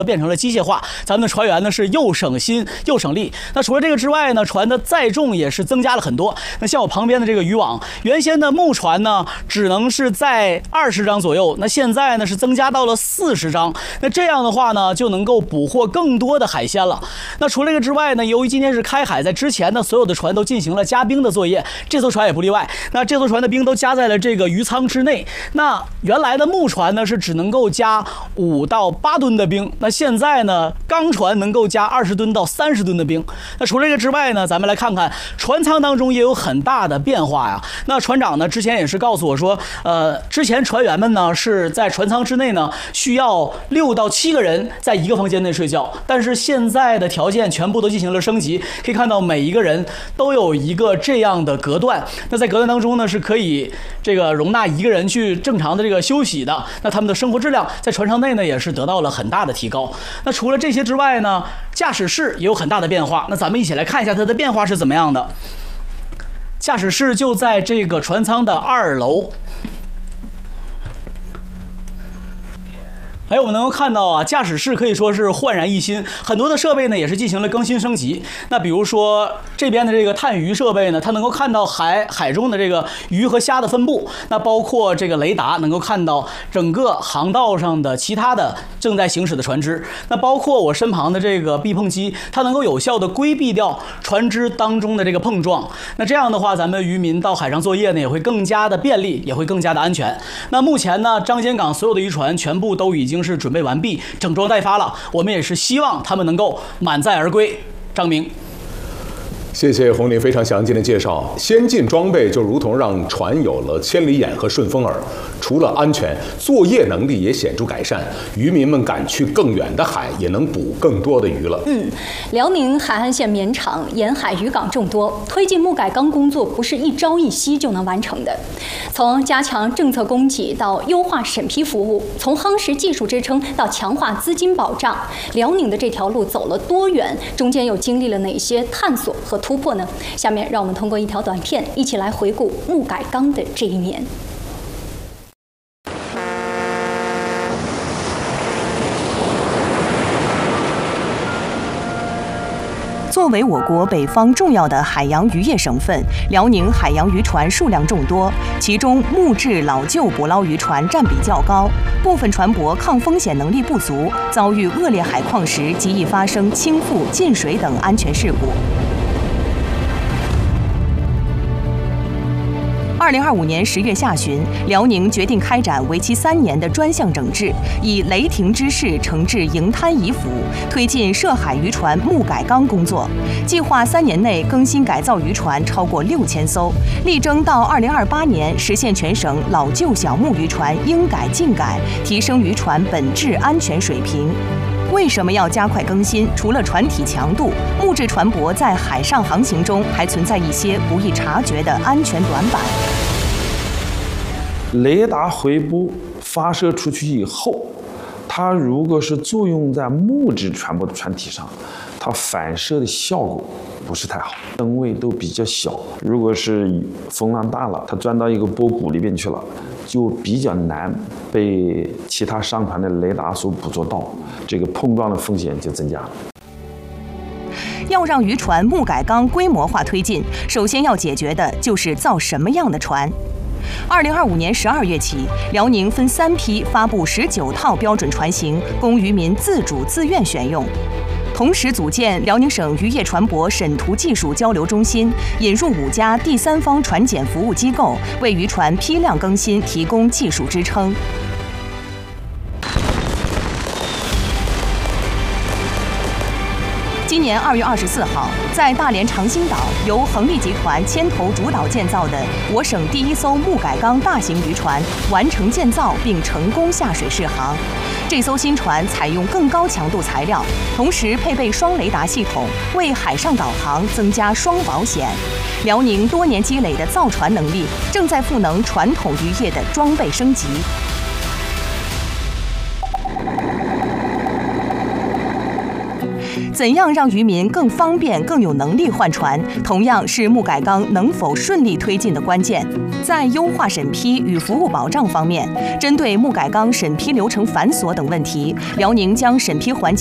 变成了机械化，咱们的船员呢是又省心又省力。那除了这个之外呢，船的载重也是增加了很多。那像我旁边的这个渔网，原先的木船呢只能是在20张左右，那现在呢是增加到了40张。那这样的话呢，就能够捕获更多的海鲜了。那除了这个之外呢，由于今天是开海，在之前呢所有的船都进行了加冰的作业，这艘船也不例外。那这艘船的冰都加在了这个鱼舱之内。那原来的木船呢是只能够加5到8吨的冰，那现在呢，钢船能够加20吨到30吨的冰。那除了这个之外呢，咱们来看看船舱当中也有很大的变化呀。那船长呢之前也是告诉我说，之前船员们呢是在船舱之内呢需要6到7个人在一个房间内睡觉，但是现在的条件全部都进行了升级，可以看到每一个人都有一个这样的隔断。那在隔断当中呢是可以这个容纳一个人去正常的这个休息的。那他们的生活质量在船舱内呢也是得到了很大的提高。那除了这些之外呢，驾驶室也有很大的变化。那咱们一起来看一下它的变化是怎么样的。驾驶室就在这个船舱的2楼。我们能够看到啊，驾驶室可以说是焕然一新，很多的设备呢也是进行了更新升级。那比如说这边的这个探鱼设备呢，它能够看到海中的这个鱼和虾的分布。那包括这个雷达能够看到整个航道上的其他的正在行驶的船只。那包括我身旁的这个避碰机，它能够有效的规避掉船只当中的这个碰撞。那这样的话，咱们渔民到海上作业呢也会更加的便利，也会更加的安全。那目前呢，张尖港所有的渔船全部都已经是准备完毕，整装待发了。我们也是希望他们能够满载而归。张明， 谢谢洪林非常详尽的介绍。先进装备就如同让船有了千里眼和顺风耳，除了安全，作业能力也显著改善，渔民们敢去更远的海，也能捕更多的鱼了。 辽宁海岸线绵长，沿海渔港众多，推进木改钢工作不是一朝一夕就能完成的。从加强政策供给到优化审批服务，从夯实技术支撑到强化资金保障，辽宁的这条路走了多远？中间又经历了哪些探索和突破呢？下面让我们通过一条短片，一起来回顾木改钢的这一年。 作为我国北方重要的海洋渔业省份，辽宁海洋渔船数量众多，其中木质老旧捕捞渔船占比较高，部分船舶抗风险能力不足，遭遇恶劣海况时极易发生倾覆、进水等安全事故。2025年10月下旬，辽宁决定开展为期3年的专项整治，以雷霆之势惩治营滩遗腐，推进涉海渔船木改钢工作。计划3年内更新改造渔船超过6000艘，力争到2028年实现全省老旧小木渔船应改尽改，提升渔船本质安全水平。为什么要加快更新？除了船体强度，木质船舶在海上航行中还存在一些不易察觉的安全短板。 雷达回波发射出去以后，它如果是作用在木质船舶的船体上，它反射的效果不是太好，灯位都比较小。如果是风浪大了，它钻到一个波谷里边去了，就比较难被其他商船的雷达所捕捉到，这个碰撞的风险就增加了。 要让渔船木改钢规模化推进，首先要解决的就是造什么样的船。2025年12月起，辽宁分3批发布19套标准船型，供渔民自主自愿选用。同时组建辽宁省渔业船舶审图技术交流中心，引入5家第三方船检服务机构，为渔船批量更新提供技术支撑。今年2月24号，在大连长兴岛由恒力集团牵头主导建造的我省第1艘木改钢大型渔船完成建造并成功下水试航。这艘新船采用更高强度材料，同时配备双雷达系统，为海上导航增加双保险。辽宁多年积累的造船能力，正在赋能传统渔业的装备升级。 怎样让渔民更方便、更有能力换船，同样是木改钢能否顺利推进的关键。在优化审批与服务保障方面，针对木改钢审批流程繁琐等问题，辽宁将审批环节